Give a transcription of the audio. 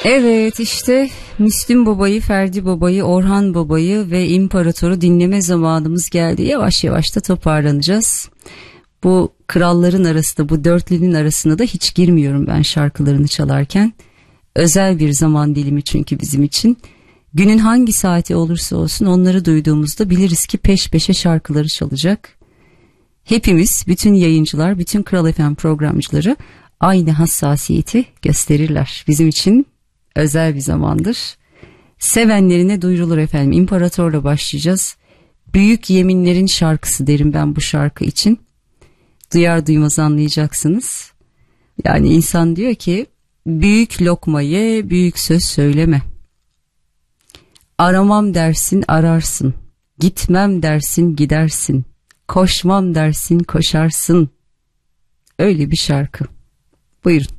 Evet, işte Müslüm Baba'yı, Ferdi Baba'yı, Orhan Baba'yı ve İmparator'u dinleme zamanımız geldi. Yavaş yavaş da toparlanacağız. Bu kralların arasında, bu dörtlünün arasında da hiç girmiyorum ben şarkılarını çalarken. Özel bir zaman dilimi çünkü bizim için. Günün hangi saati olursa olsun onları duyduğumuzda biliriz ki peş peşe şarkıları çalacak. Hepimiz, bütün yayıncılar, bütün Kral FM programcıları aynı hassasiyeti gösterirler. Bizim için özel bir zamandır. Sevenlerine duyurulur efendim. İmparator'la başlayacağız. Büyük Yeminlerin şarkısı derim ben bu şarkı için. Duyar duymaz anlayacaksınız. Yani insan diyor ki büyük lokma ye, büyük söz söyleme. Aramam dersin ararsın. Gitmem dersin gidersin. Koşmam dersin koşarsın. Öyle bir şarkı. Buyurun.